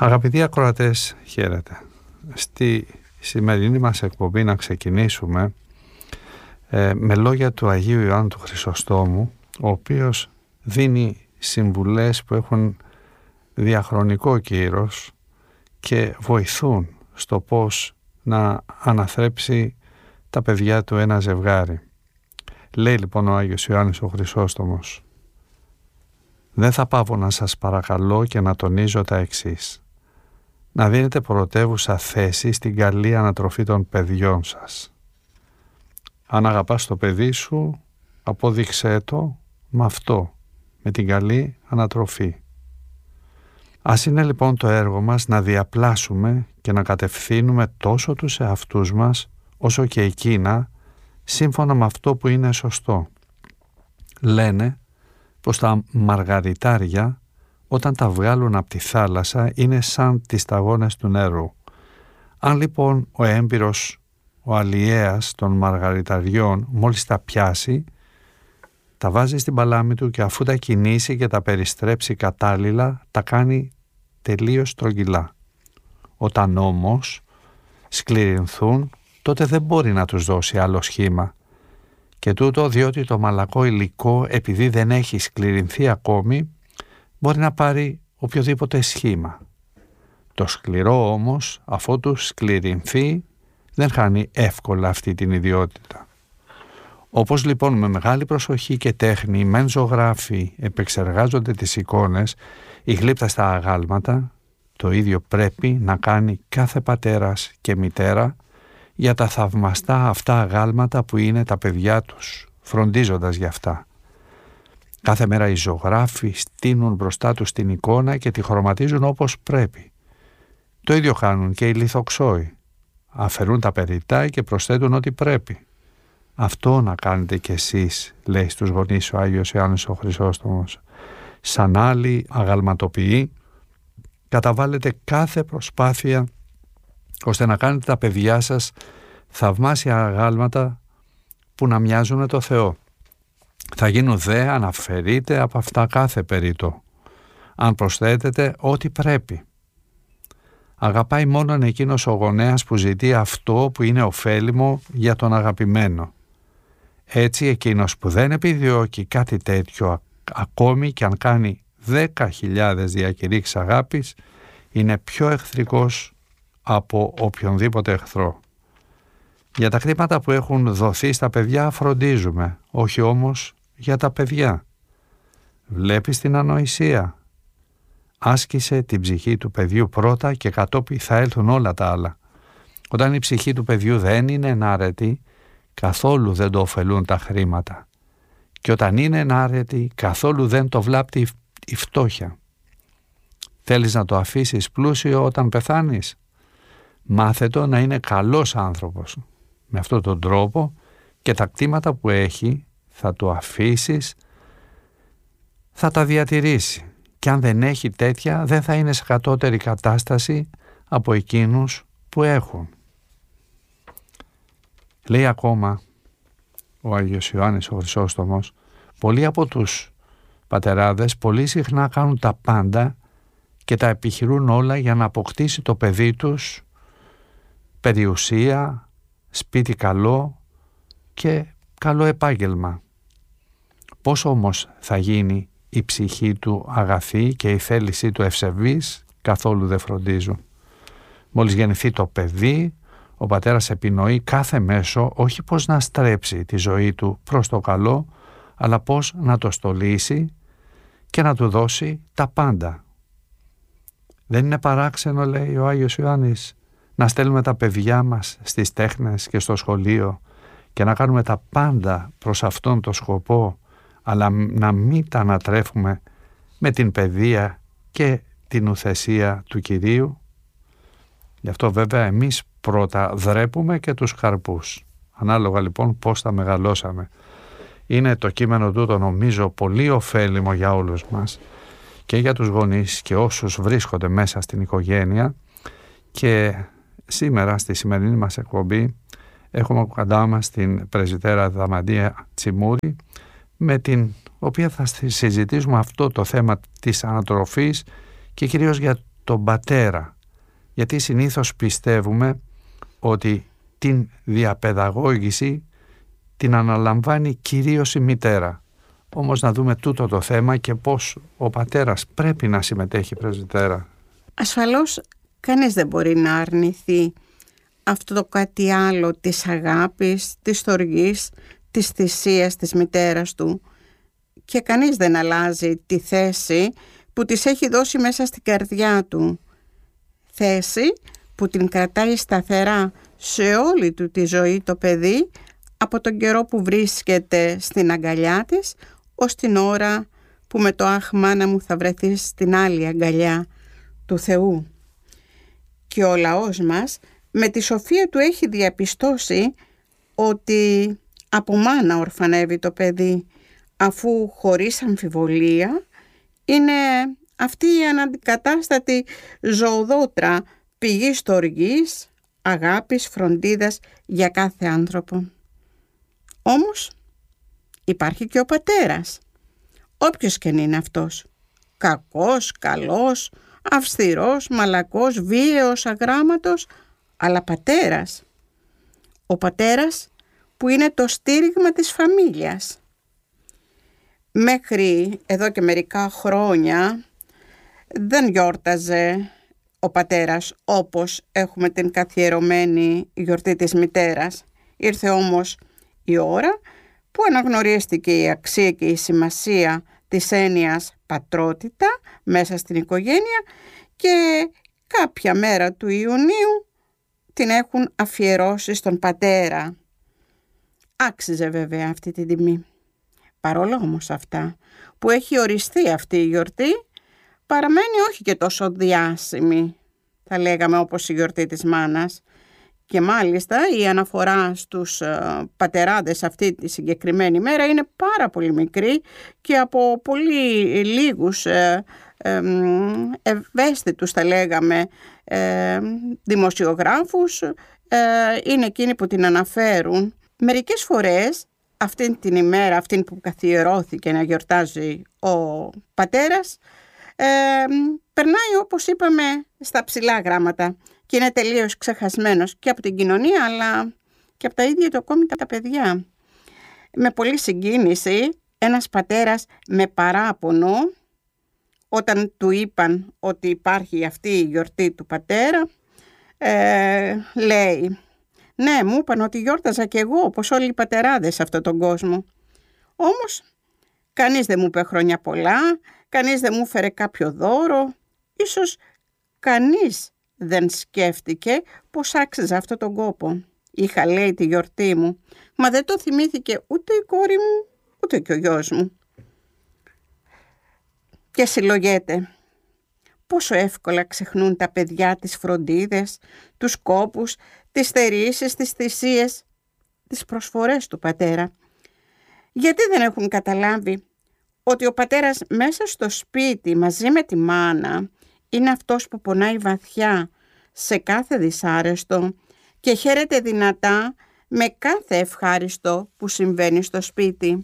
Αγαπητοί ακροατές, χαίρετε. Στη σημερινή μας εκπομπή να ξεκινήσουμε με λόγια του Αγίου Ιωάννου του Χρυσοστόμου, ο οποίος δίνει συμβουλές που έχουν διαχρονικό κύρος και βοηθούν στο πώς να αναθρέψει τα παιδιά του ένα ζευγάρι. Λέει λοιπόν ο Άγιος Ιωάννης ο Χρυσόστομος: «Δεν θα πάω να σας παρακαλώ και να τονίζω τα εξής. Να δίνετε πρωτεύουσα θέση στην καλή ανατροφή των παιδιών σας. Αν αγαπάς το παιδί σου, απόδειξέ το με αυτό, με την καλή ανατροφή». Ας είναι λοιπόν το έργο μας να διαπλάσουμε και να κατευθύνουμε τόσο τους εαυτούς μας όσο και εκείνα σύμφωνα με αυτό που είναι σωστό. Λένε πως τα μαργαριτάρια όταν τα βγάλουν από τη θάλασσα είναι σαν τις σταγόνες του νερού. Αν λοιπόν ο έμπειρος, ο αλλιέας των μαργαριταριών μόλις τα πιάσει, τα βάζει στην παλάμη του και αφού τα κινήσει και τα περιστρέψει κατάλληλα, τα κάνει τελείως στρογγυλά. Όταν όμως σκληρινθούν, τότε δεν μπορεί να τους δώσει άλλο σχήμα. Και τούτο διότι το μαλακό υλικό, επειδή δεν έχει σκληρινθεί ακόμη, μπορεί να πάρει οποιοδήποτε σχήμα. Το σκληρό όμως, αφότου σκληρινθεί, δεν χάνει εύκολα αυτή την ιδιότητα. Όπως λοιπόν με μεγάλη προσοχή και τέχνη οι μεν ζωγράφοι επεξεργάζονται τις εικόνες, η γλύπτα στα αγάλματα, το ίδιο πρέπει να κάνει κάθε πατέρας και μητέρα για τα θαυμαστά αυτά αγάλματα που είναι τα παιδιά τους, φροντίζοντας για αυτά. Κάθε μέρα οι ζωγράφοι στείνουν μπροστά τους την εικόνα και τη χρωματίζουν όπως πρέπει. Το ίδιο κάνουν και οι λιθοξόοι. Αφαιρούν τα περιττά και προσθέτουν ό,τι πρέπει. Αυτό να κάνετε κι εσείς, λέει στους γονείς ο Άγιος Ιωάννης ο Χρυσόστομος. Σαν άλλοι αγαλματοποιοί, καταβάλλετε κάθε προσπάθεια ώστε να κάνετε τα παιδιά σας θαυμάσια αγάλματα που να μοιάζουν το Θεό. Θα γίνουν δε αν αφαιρείτε από αυτά κάθε περίτω, αν προσθέτετε ό,τι πρέπει. Αγαπάει μόνον εκείνος ο γονέας που ζητεί αυτό που είναι ωφέλιμο για τον αγαπημένο. Έτσι εκείνος που δεν επιδιώκει κάτι τέτοιο, ακόμη και αν κάνει 10.000 διακηρύξεις αγάπης, είναι πιο εχθρικός από οποιονδήποτε εχθρό. Για τα κτήματα που έχουν δοθεί στα παιδιά φροντίζουμε, όχι όμως για τα παιδιά. Βλέπεις την ανοησία. Άσκησε την ψυχή του παιδιού πρώτα και κατόπιν θα έλθουν όλα τα άλλα. Όταν η ψυχή του παιδιού δεν είναι ενάρετη, καθόλου δεν το ωφελούν τα χρήματα. Και όταν είναι ενάρετη, καθόλου δεν το βλάπτει η φτώχεια. Θέλεις να το αφήσεις πλούσιο όταν πεθάνεις? Μάθε το να είναι καλός άνθρωπος. Με αυτόν τον τρόπο και τα κτήματα που έχει θα το αφήσεις, θα τα διατηρήσει. Και αν δεν έχει τέτοια, δεν θα είναι σε κατώτερη κατάσταση από εκείνους που έχουν. Λέει ακόμα ο Άγιος Ιωάννης ο Χρυσόστομος, πολλοί από τους πατεράδες πολύ συχνά κάνουν τα πάντα και τα επιχειρούν όλα για να αποκτήσει το παιδί τους περιουσία, σπίτι καλό και καλό επάγγελμα. Πώς όμως θα γίνει η ψυχή του αγαθή και η θέλησή του ευσεβής? Καθόλου δεν φροντίζουν. Μόλις γεννηθεί το παιδί, ο πατέρας επινοεί κάθε μέσο, όχι πώς να στρέψει τη ζωή του προς το καλό, αλλά πώς να το στολίσει και να του δώσει τα πάντα. Δεν είναι παράξενο, λέει ο Άγιος Ιωάννης, να στέλνουμε τα παιδιά μας στις τέχνες και στο σχολείο και να κάνουμε τα πάντα προς αυτόν τον σκοπό, αλλά να μην τα ανατρέφουμε με την παιδεία και την ουθεσία του Κυρίου? Γι' αυτό βέβαια εμείς πρώτα δρέπουμε και τους καρπούς. Ανάλογα λοιπόν πώς τα μεγαλώσαμε. Είναι το κείμενο τούτο νομίζω πολύ ωφέλιμο για όλους μας και για τους γονείς και όσους βρίσκονται μέσα στην οικογένεια. Και σήμερα στη σημερινή μας εκπομπή έχουμε κοντά μας την πρεσβυτέρα Δαμαντία Τσιμούρη, με την οποία θα συζητήσουμε αυτό το θέμα της ανατροφής και κυρίως για τον πατέρα, γιατί συνήθως πιστεύουμε ότι την διαπαιδαγώγηση την αναλαμβάνει κυρίως η μητέρα. Όμως να δούμε τούτο το θέμα και πώς ο πατέρας πρέπει να συμμετέχει πρεσβυτέρα. Ασφαλώς κανείς δεν μπορεί να αρνηθεί αυτό το κάτι άλλο της αγάπης, της στοργής, της θυσίας της μητέρας του, και κανείς δεν αλλάζει τη θέση που της έχει δώσει μέσα στην καρδιά του. Θέση που την κρατάει σταθερά σε όλη του τη ζωή το παιδί, από τον καιρό που βρίσκεται στην αγκαλιά της ως την ώρα που με το «Αχ μάνα μου» θα βρεθείς στην άλλη αγκαλιά του Θεού. Και ο λαός μας με τη σοφία του έχει διαπιστώσει ότι από μάνα ορφανεύει το παιδί, αφού χωρίς αμφιβολία είναι αυτή η αναντικατάστατη ζωοδότρα, πηγή στοργής, αγάπης, φροντίδας για κάθε άνθρωπο. Όμως υπάρχει και ο πατέρας, όποιος και είναι αυτός, κακός, καλός, αυστηρός, μαλακός, βίαιος, αγράμματος, αλλά πατέρας. Ο πατέρας που είναι το στήριγμα της φαμίλιας. Μέχρι εδώ και μερικά χρόνια δεν γιόρταζε ο πατέρας όπως έχουμε την καθιερωμένη γιορτή της μητέρας. Ήρθε όμως η ώρα που αναγνωρίστηκε η αξία και η σημασία της έννοιας πατρότητα μέσα στην οικογένεια και κάποια μέρα του Ιουνίου την έχουν αφιερώσει στον πατέρα. Άξιζε βέβαια αυτή την τιμή. Παρόλο όμως αυτά που έχει οριστεί αυτή η γιορτή, παραμένει όχι και τόσο διάσημη, θα λέγαμε, όπως η γιορτή της μάνας. Και μάλιστα η αναφορά στους πατεράδες αυτή τη συγκεκριμένη μέρα είναι πάρα πολύ μικρή και από πολύ λίγους ευαίσθητους, θα λέγαμε, δημοσιογράφους είναι εκείνοι που την αναφέρουν. Μερικές φορές αυτήν την ημέρα, αυτήν που καθιερώθηκε να γιορτάζει ο πατέρας, περνάει, όπως είπαμε, στα ψηλά γράμματα και είναι τελείως ξεχασμένος και από την κοινωνία αλλά και από τα ίδια το ακόμη τα παιδιά. Με πολλή συγκίνηση ένας πατέρας με παράπονο, όταν του είπαν ότι υπάρχει αυτή η γιορτή του πατέρα, λέει: «Ναι, μου είπαν ότι γιόρταζα κι εγώ όπως όλοι οι πατεράδες σε αυτόν τον κόσμο. Όμως κανείς δεν μου είπε χρόνια πολλά, κανείς δεν μου έφερε κάποιο δώρο, ίσως κανείς δεν σκέφτηκε πως άξιζε αυτόν τον κόπο. Είχα, λέει, τη γιορτή μου, μα δεν το θυμήθηκε ούτε η κόρη μου, ούτε και ο γιος μου». Και συλλογέται πόσο εύκολα ξεχνούν τα παιδιά τις φροντίδες, τους κόπους, τις στερήσεις, τις θυσίες, τις προσφορές του πατέρα. Γιατί δεν έχουν καταλάβει ότι ο πατέρας μέσα στο σπίτι μαζί με τη μάνα είναι αυτός που πονάει βαθιά σε κάθε δυσάρεστο και χαίρεται δυνατά με κάθε ευχάριστο που συμβαίνει στο σπίτι.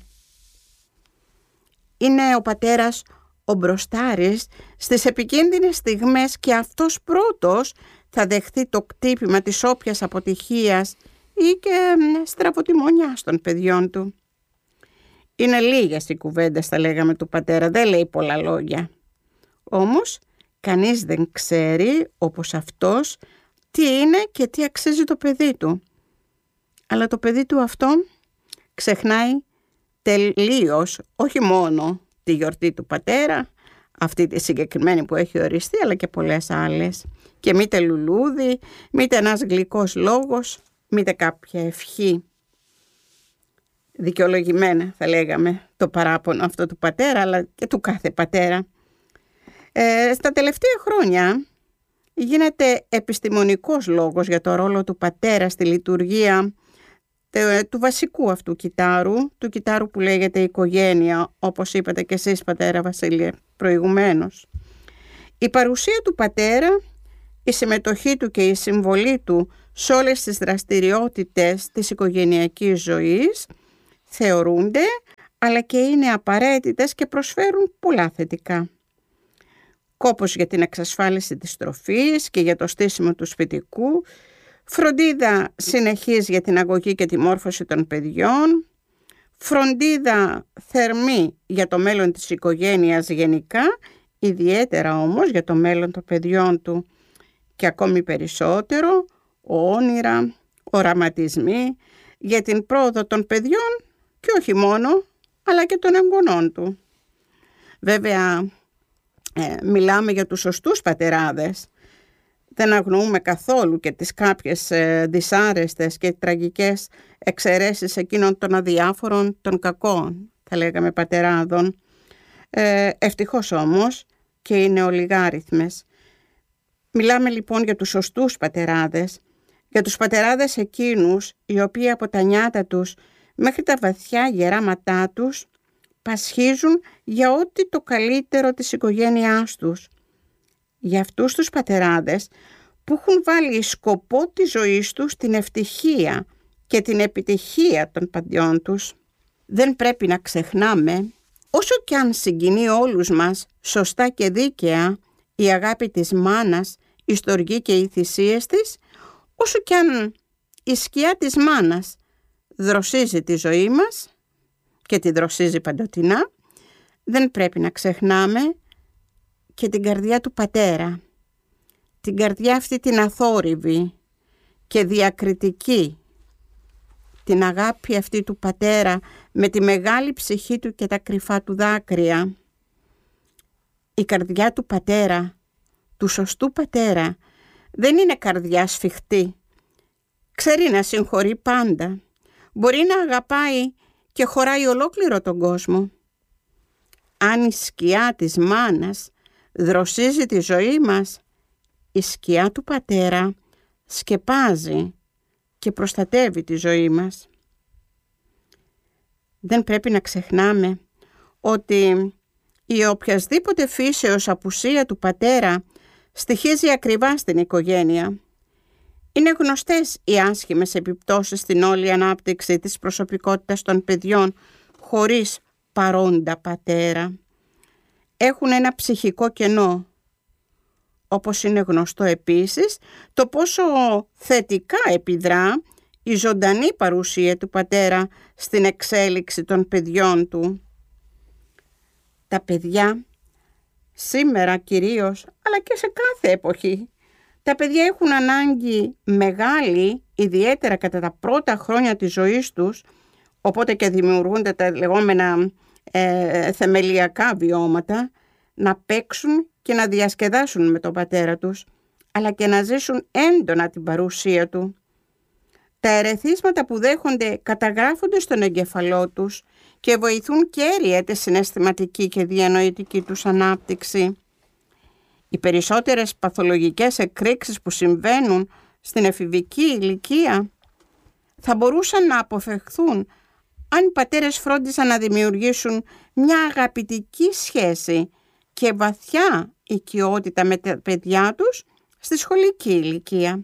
Είναι ο πατέρας ο μπροστάρης στις επικίνδυνες στιγμές και αυτός πρώτος θα δεχθεί το κτύπημα της όποιας αποτυχίας ή και στραβοτημονιάς των παιδιών του. Είναι λίγες οι κουβέντες, θα λέγαμε, του πατέρα, δεν λέει πολλά λόγια. Όμως κανείς δεν ξέρει όπως αυτός τι είναι και τι αξίζει το παιδί του. Αλλά το παιδί του αυτό ξεχνάει τελείως όχι μόνο τη γιορτή του πατέρα, αυτή τη συγκεκριμένη που έχει οριστεί, αλλά και πολλές άλλες. Και μήτε λουλούδι, μήτε ένας γλυκός λόγος, μήτε κάποια ευχή. Δικαιολογημένα, θα λέγαμε, το παράπονο αυτό του πατέρα, αλλά και του κάθε πατέρα. Στα τελευταία χρόνια γίνεται επιστημονικός λόγος για το ρόλο του πατέρα στη λειτουργία του βασικού αυτού κυτάρου, του κυτάρου που λέγεται οικογένεια, όπως είπατε και εσείς, πατέρα Βασίλη, προηγουμένως. Η παρουσία του πατέρα, η συμμετοχή του και η συμβολή του σε όλες τις δραστηριότητες της οικογενειακής ζωής θεωρούνται, αλλά και είναι απαραίτητες και προσφέρουν πολλά θετικά. κόπος για την εξασφάλιση της τροφής και για το στήσιμο του σπιτικού, φροντίδα συνεχής για την αγωγή και τη μόρφωση των παιδιών, φροντίδα θερμή για το μέλλον της οικογένειας γενικά, ιδιαίτερα όμως για το μέλλον των παιδιών του και ακόμη περισσότερο, όνειρα, οραματισμοί για την πρόοδο των παιδιών και όχι μόνο, αλλά και των εγγονών του. Βέβαια, μιλάμε για τους σωστούς πατεράδες. Δεν αγνοούμε καθόλου και τις κάποιες δυσάρεστες και τραγικές εξαιρέσεις εκείνων των αδιάφορων, των κακών, θα λέγαμε, πατεράδων. Ευτυχώς όμως και είναι ολιγάριθμες. Μιλάμε λοιπόν για τους σωστούς πατεράδες, για τους πατεράδες εκείνους οι οποίοι από τα νιάτα τους μέχρι τα βαθιά γεράματά τους πασχίζουν για ό,τι το καλύτερο της οικογένειάς τους. Για αυτούς τους πατεράδες που έχουν βάλει σκοπό της ζωής τους την ευτυχία και την επιτυχία των παιδιών τους. Δεν πρέπει να ξεχνάμε, όσο κι αν συγκινεί όλους μας σωστά και δίκαια η αγάπη της μάνας, η στοργή και οι θυσίες της, όσο κι αν η σκιά της μάνας δροσίζει τη ζωή μας και τη δροσίζει παντοτινά, δεν πρέπει να ξεχνάμε και την καρδιά του πατέρα, την καρδιά αυτή την αθόρυβη και διακριτική, την αγάπη αυτή του πατέρα με τη μεγάλη ψυχή του και τα κρυφά του δάκρυα. Η καρδιά του πατέρα, του σωστού πατέρα, δεν είναι καρδιά σφιχτή. Ξέρει να συγχωρεί πάντα. Μπορεί να αγαπάει και χωράει ολόκληρο τον κόσμο. Αν η σκιά της μάνας δροσίζει τη ζωή μας, η σκιά του πατέρα σκεπάζει και προστατεύει τη ζωή μας. Δεν πρέπει να ξεχνάμε ότι η οποιασδήποτε φύσεως απουσία του πατέρα στοιχίζει ακριβά στην οικογένεια. Είναι γνωστές οι άσχημες επιπτώσεις στην όλη ανάπτυξη της προσωπικότητας των παιδιών χωρίς παρόντα πατέρα. Έχουν ένα ψυχικό κενό. Όπως είναι γνωστό επίσης το πόσο θετικά επιδρά η ζωντανή παρουσία του πατέρα στην εξέλιξη των παιδιών του. Τα παιδιά σήμερα κυρίως, αλλά και σε κάθε εποχή, τα παιδιά έχουν ανάγκη μεγάλη, ιδιαίτερα κατά τα πρώτα χρόνια της ζωής τους, οπότε και δημιουργούνται τα λεγόμενα θεμελιακά βιώματα, να παίξουν και να διασκεδάσουν με τον πατέρα τους, αλλά και να ζήσουν έντονα την παρουσία του. Τα ερεθίσματα που δέχονται καταγράφονται στον εγκεφαλό τους και βοηθούν κέρια τη συναισθηματική και διανοητική τους ανάπτυξη. Οι περισσότερες παθολογικές εκρήξεις που συμβαίνουν στην εφηβική ηλικία θα μπορούσαν να αποφευχθούν αν οι πατέρες φρόντισαν να δημιουργήσουν μια αγαπητική σχέση και βαθιά οικειότητα με τα παιδιά τους στη σχολική ηλικία.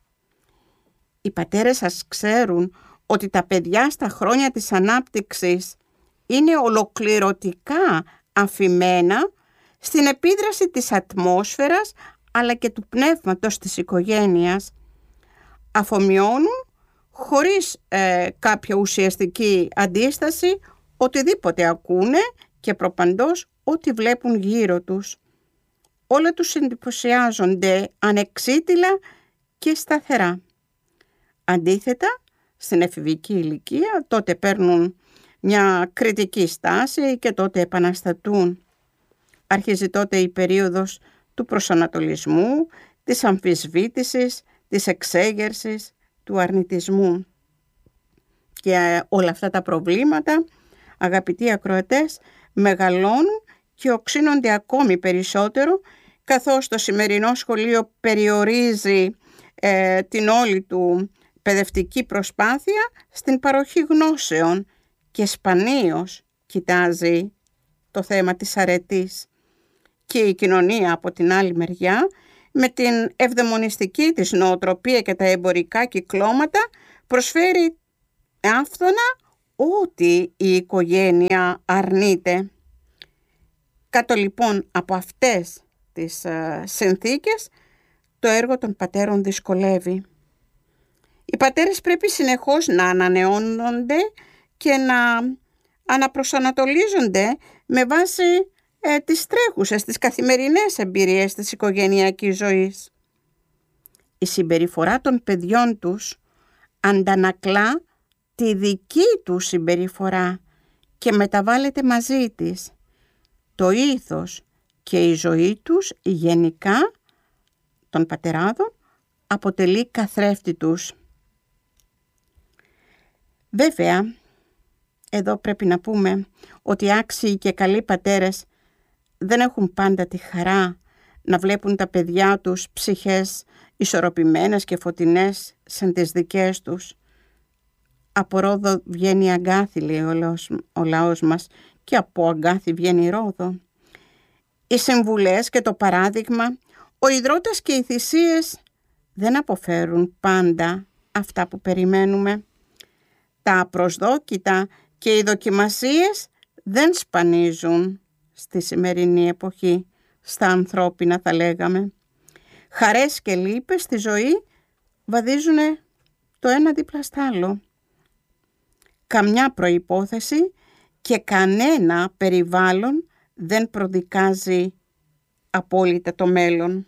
Οι πατέρες σας ξέρουν ότι τα παιδιά στα χρόνια της ανάπτυξης είναι ολοκληρωτικά αφημένα στην επίδραση της ατμόσφαιρας αλλά και του πνεύματος της οικογένειας. Αφομοιώνουν χωρίς κάποια ουσιαστική αντίσταση οτιδήποτε ακούνε και προπαντός ό,τι βλέπουν γύρω τους. Όλα τους εντυπωσιάζονται ανεξίτηλα και σταθερά. Αντίθετα, στην εφηβική ηλικία τότε παίρνουν μια κριτική στάση και τότε επαναστατούν. Αρχίζει τότε η περίοδος του προσανατολισμού, της αμφισβήτησης, της εξέγερσης, του αρνητισμού. Και όλα αυτά τα προβλήματα, αγαπητοί ακροατές, μεγαλώνουν και οξύνονται ακόμη περισσότερο, καθώς το σημερινό σχολείο περιορίζει την όλη του παιδευτική προσπάθεια στην παροχή γνώσεων και σπανίως κοιτάζει το θέμα της αρετής. Και η κοινωνία από την άλλη μεριά, με την ευδαιμονιστική της νοοτροπία και τα εμπορικά κυκλώματα, προσφέρει άφθονα ό,τι η οικογένεια αρνείται. Κάτω λοιπόν από αυτές τις συνθήκες, το έργο των πατέρων δυσκολεύει. Οι πατέρες πρέπει συνεχώς να ανανεώνονται και να αναπροσανατολίζονται με βάση τις τρέχουσες, τις καθημερινές εμπειρίες της οικογενειακής ζωής. Η συμπεριφορά των παιδιών τους αντανακλά τη δική του συμπεριφορά και μεταβάλλεται μαζί της. Το ήθος και η ζωή τους γενικά των πατεράδων αποτελεί καθρέφτη τους. Βέβαια, εδώ πρέπει να πούμε ότι άξιοι και καλοί πατέρες δεν έχουν πάντα τη χαρά να βλέπουν τα παιδιά τους ψυχές ισορροπημένες και φωτεινές σαν τις δικές τους. Από Ρόδο βγαίνει αγκάθι, λέει ο λαός μας, και από αγκάθι βγαίνει Ρόδο. Οι συμβουλές και το παράδειγμα, ο ιδρώτας και οι θυσίες δεν αποφέρουν πάντα αυτά που περιμένουμε. Τα απροσδόκητα και οι δοκιμασίες δεν σπανίζουν στη σημερινή εποχή, στα ανθρώπινα θα λέγαμε. Χαρές και λύπες στη ζωή βαδίζουν το ένα δίπλα στ' άλλο. Καμιά προϋπόθεση και κανένα περιβάλλον δεν προδικάζει απόλυτα το μέλλον.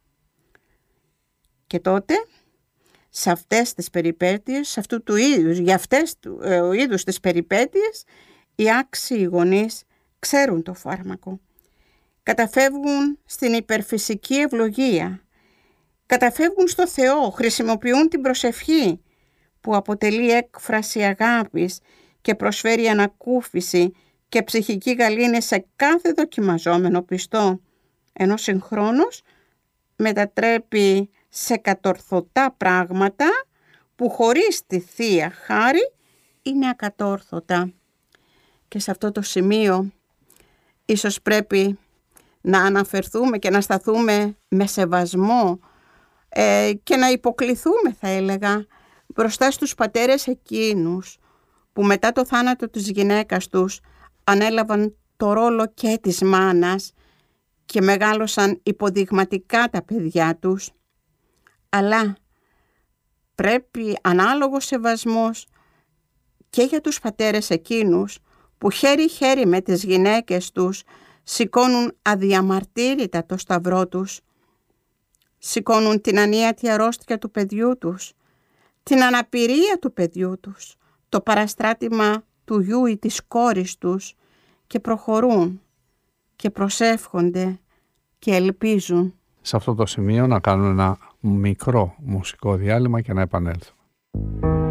Και τότε, σε αυτές τις περιπέτειες, σε αυτού του είδους, για αυτές του είδους τις περιπέτειες, οι άξιοι γονείς ξέρουν το φάρμακο. Καταφεύγουν στην υπερφυσική ευλογία. Καταφεύγουν στο Θεό, χρησιμοποιούν την προσευχή που αποτελεί έκφραση αγάπης και προσφέρει ανακούφιση και ψυχική γαλήνη σε κάθε δοκιμαζόμενο πιστό, ενώ συγχρόνως μετατρέπει σε κατορθωτά πράγματα που χωρίς τη Θεία Χάρη είναι ακατόρθωτα. Και σε αυτό το σημείο ίσως πρέπει να αναφερθούμε και να σταθούμε με σεβασμό και να υποκληθούμε, θα έλεγα, μπροστά στους πατέρες εκείνους που μετά το θάνατο της γυναίκας τους ανέλαβαν το ρόλο και της μάνας και μεγάλωσαν υποδειγματικά τα παιδιά τους. Αλλά πρέπει ανάλογος σεβασμός και για τους πατέρες εκείνους που χέρι-χέρι με τις γυναίκες τους σηκώνουν αδιαμαρτύρητα το σταυρό τους, σηκώνουν την ανίατη αρρώστια του παιδιού τους, την αναπηρία του παιδιού τους, το παραστράτημα του γιου ή της κόρης τους και προχωρούν και προσεύχονται και ελπίζουν. Σε αυτό το σημείο να κάνουμε ένα μικρό μουσικό διάλειμμα και να επανέλθουμε.